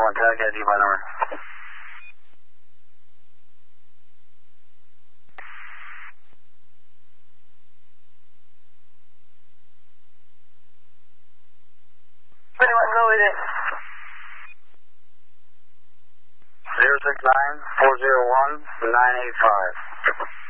contact, ID by number. Anyone go with it? 069-401-985.